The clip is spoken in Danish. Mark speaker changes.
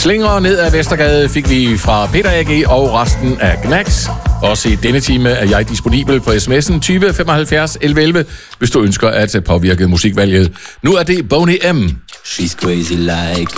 Speaker 1: Slingre ned ad Vestergade fik vi fra Peter A.G. og resten af Gnax. Også i denne time er jeg disponibel på sms'en 20 75 11 11, hvis du ønsker at påvirke musikvalget. Nu er det Boney M.
Speaker 2: She's crazy like